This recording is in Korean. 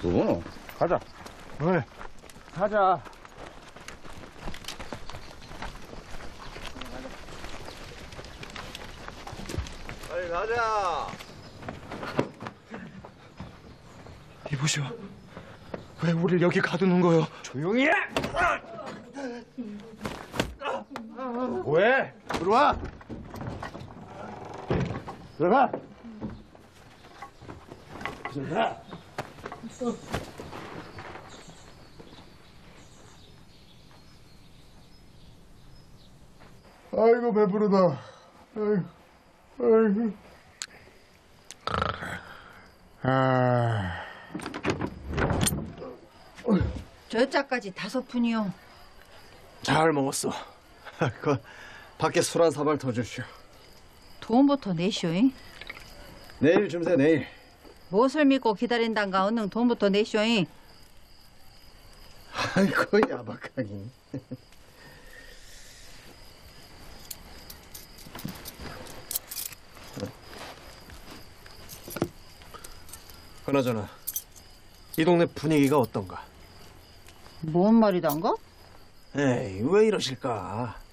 있어. 가자. 왜? 가자. 빨리 가자. 이보시오. 왜 우리를 여기 가두는 거요? 조용히 해! 뭐해? 들어와! 들어가! 들어가! 아이고 배부르다. 아이고, 아이고. 저자까지 5푼이요. 잘 먹었어. 그 밖에 술 한 사발 더 주시오. 돈부터 내쇼잉. 내일 줌세 내일. 무엇을 믿고 기다린단가 얼른 돈부터 내쇼잉. 아이고 야박하긴. 그나저나 이 동네 분위기가 어떤가? 뭔 말이단가? 에이 왜 이러실까?